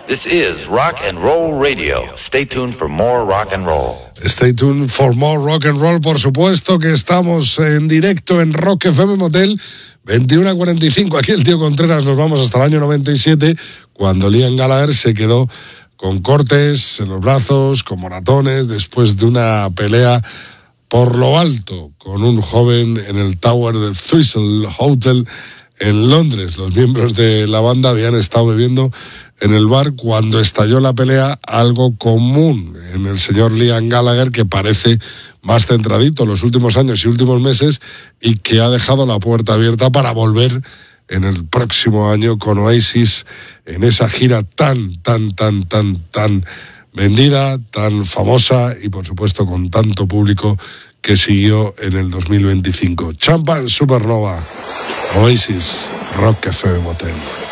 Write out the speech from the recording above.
This is Rock and Roll Radio. Stay tuned for more rock and roll. Stay tuned for more rock and roll. Por supuesto que estamos en directo en Rock FM Motel, 21:45. Aquí el tío Contreras. Nos vamos hasta el año 97, cuando Liam Gallagher se quedó con cortes en los brazos, con moratones, después de una pelea por lo alto con un joven en el Tower del Thistle Hotel en Londres. Los miembros de la banda habían estado bebiendo en el bar cuando estalló la pelea, algo común en el señor Liam Gallagher, que parece más centradito en los últimos años y últimos meses, y que ha dejado la puerta abierta para volver en el próximo año con Oasis en esa gira tan vendida, tan famosa y por supuesto con tanto público que siguió en el 2025. Champagne Supernova, Oasis, Rock FM Motel.